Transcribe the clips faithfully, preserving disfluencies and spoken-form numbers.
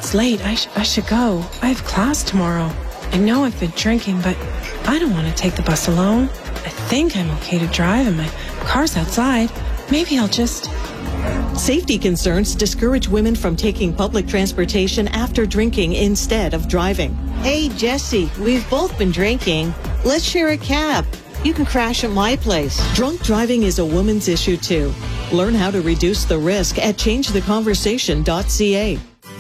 It's late. I, sh- I should go. I have class tomorrow. I know I've been drinking, but I don't want to take the bus alone. I think I'm okay to drive and my car's outside. Maybe I'll just... Safety concerns discourage women from taking public transportation after drinking instead of driving. Hey, Jesse, we've both been drinking. Let's share a cab. You can crash at my place. Drunk driving is a woman's issue, too. Learn how to reduce the risk at change the conversation dot c a.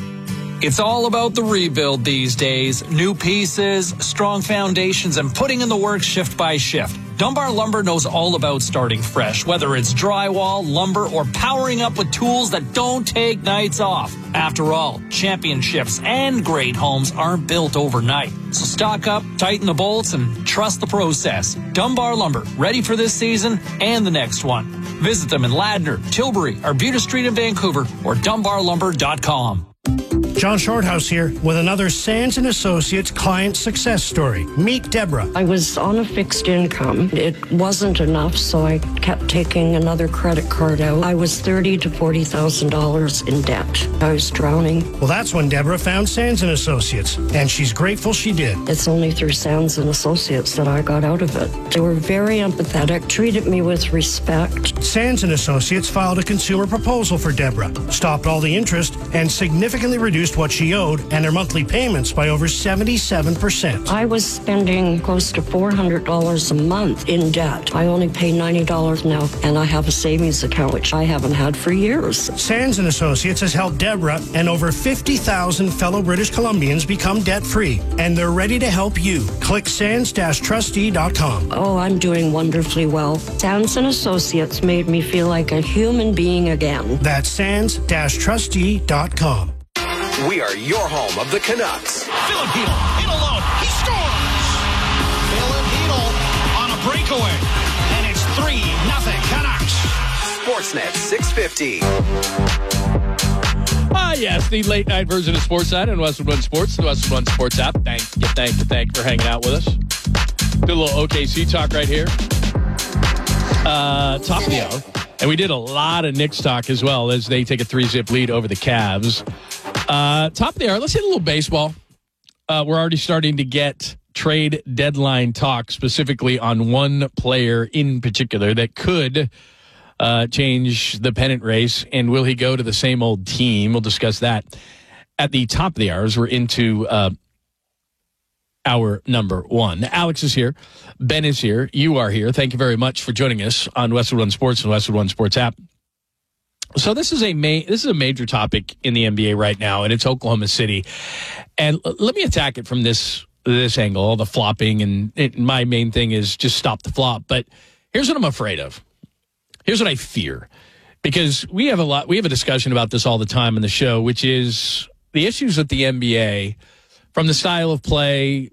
It's all about the rebuild these days. New pieces, strong foundations, and putting in the work shift by shift. Dunbar Lumber knows all about starting fresh, whether it's drywall, lumber, or powering up with tools that don't take nights off. After all, championships and great homes aren't built overnight. So stock up, tighten the bolts, and trust the process. Dunbar Lumber, ready for this season and the next one. Visit them in Ladner, Tilbury, Arbutus Street in Vancouver, or dunbar lumber dot com. John Shorthouse here with another Sands and Associates client success story. Meet Deborah. I was on a fixed income. It wasn't enough, so I kept taking another credit card out. I was thirty to forty thousand dollars in debt. I was drowning. Well, that's when Deborah found Sands and Associates, and she's grateful she did. It's only through Sands and Associates that I got out of it. They were very empathetic, treated me with respect. Sands and Associates filed a consumer proposal for Deborah, stopped all the interest, and significantly reduced what she owed and her monthly payments by over seventy-seven percent. I was spending close to four hundred dollars a month in debt. I only pay ninety dollars now, and I have a savings account, which I haven't had for years. Sands and Associates has helped Deborah and over fifty thousand fellow British Columbians become debt-free, and they're ready to help you. Click sands dash trustee dot com. Oh, I'm doing wonderfully well. Sands and Associates made me feel like a human being again. That's sands dash trustee dot com. We are your home of the Canucks. Filipino in alone. He scores! Filipino on a breakaway. And it's three nothing Canucks. Sportsnet six fifty. Ah, yes, the late night version of Sportsnet and Westwood One Sports, the Westwood One Sports app. Thank you, thank you, thank you for hanging out with us. Do a little O K C talk right here. Uh, top of the hour. And we did a lot of Knicks talk as well as they take a three-zip lead over the Cavs. Uh, top of the hour, let's hit a little baseball. Uh, we're already starting to get trade deadline talk, specifically on one player in particular that could uh, change the pennant race. And will he go to the same old team? We'll discuss that at the top of the hour as we're into uh, hour number one. Alex is here. Ben is here. You are here. Thank you very much for joining us on Westwood One Sports and Westwood One Sports app. So this is a ma- this is a major topic in the N B A right now, and it's Oklahoma City. And l- let me attack it from this this angle, all the flopping, and it, my main thing is just stop the flop. But here's what I'm afraid of. Here's what I fear, because we have a lot. We have a discussion about this all the time on the show, which is the issues with the N B A, from the style of play,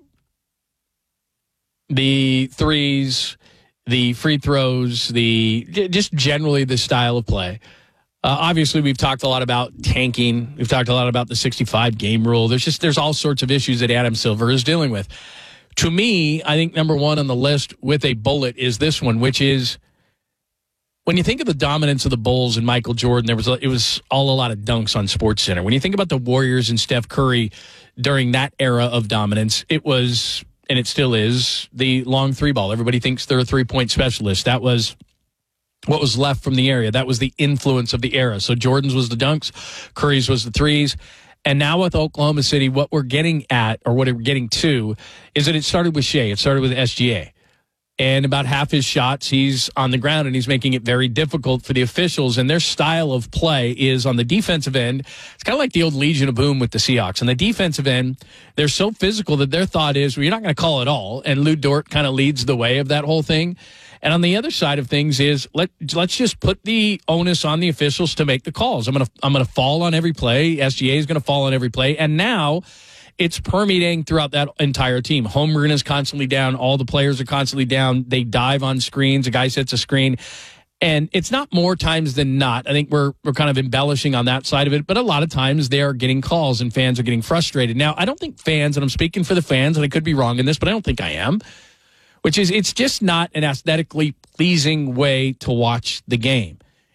the threes, the free throws, the just generally the style of play. Uh, obviously, we've talked a lot about tanking. We've talked a lot about the sixty-five game rule. There's just there's all sorts of issues that Adam Silver is dealing with. To me, I think number one on the list with a bullet is this one, which is when you think of the dominance of the Bulls and Michael Jordan, there was a, it was all a lot of dunks on SportsCenter. When you think about the Warriors and Steph Curry during that era of dominance, it was, and it still is, the long three ball. Everybody thinks they're a three-point specialist. That was what was left from the area. That was the influence of the era. So Jordan's was the dunks, Curry's was the threes. And now with Oklahoma City, what we're getting at, or what we're getting to, is that it started with Shea. It started with S G A. And about half his shots, he's on the ground, and he's making it very difficult for the officials. And their style of play is on the defensive end. It's kind of like the old Legion of Boom with the Seahawks. On the defensive end, they're so physical that their thought is, well, you're not going to call it all. And Lou Dort kind of leads the way of that whole thing. And on the other side of things is let let's just put the onus on the officials to make the calls. I'm gonna I'm gonna fall on every play. S G A is gonna fall on every play, and now it's permeating throughout that entire team. Holmgren is constantly down. All the players are constantly down. They dive on screens. A guy sets a screen, and it's not more times than not. I think we're we're kind of embellishing on that side of it, but a lot of times they are getting calls, and fans are getting frustrated. Now, I don't think fans, and I'm speaking for the fans, and I could be wrong in this, but I don't think I am. Which is, it's just not an aesthetically pleasing way to watch the game.